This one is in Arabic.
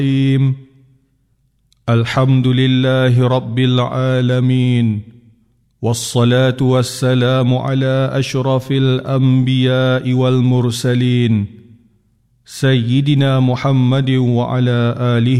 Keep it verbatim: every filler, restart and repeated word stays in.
الرحيم. الحمد لله رب العالمين، والصلاة والسلام على أشرف الأنبياء والمرسلين سيدنا محمد وعلى آله